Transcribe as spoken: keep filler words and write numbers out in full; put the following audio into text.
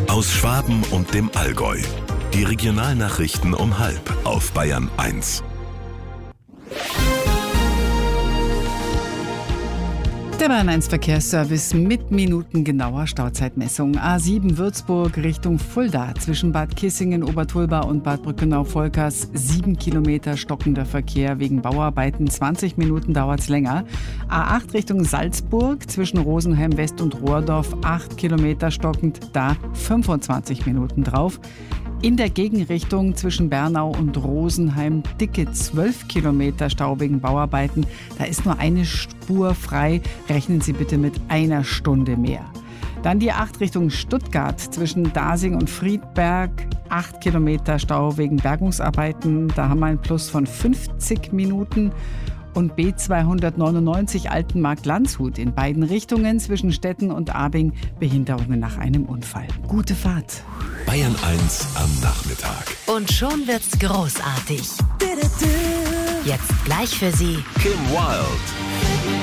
Aus Schwaben und dem Allgäu. Die Regionalnachrichten um halb auf Bayern eins. Der Bayern eins Verkehrsservice mit minutengenauer Stauzeitmessung. A sieben Würzburg Richtung Fulda zwischen Bad Kissingen, Obertulba und Bad Brückenau-Volkers. Sieben Kilometer stockender Verkehr wegen Bauarbeiten. zwanzig Minuten dauert es länger. A acht Richtung Salzburg zwischen Rosenheim West und Rohrdorf. acht Kilometer stockend, da fünfundzwanzig Minuten drauf. In der Gegenrichtung zwischen Bernau und Rosenheim dicke zwölf Kilometer Stau wegen Bauarbeiten. Da ist nur eine Spur frei. Rechnen Sie bitte mit einer Stunde mehr. Dann die acht Richtung Stuttgart zwischen Dasing und Friedberg. acht Kilometer Stau wegen Bergungsarbeiten. Da haben wir einen Plus von fünfzig Minuten. Und B zweihundertneunundneunzig Altenmarkt-Landshut in beiden Richtungen zwischen Stetten und Abing Behinderungen nach einem Unfall. Gute Fahrt. Bayern eins am Nachmittag. Und schon wird's großartig. Jetzt gleich für Sie Kim Wilde.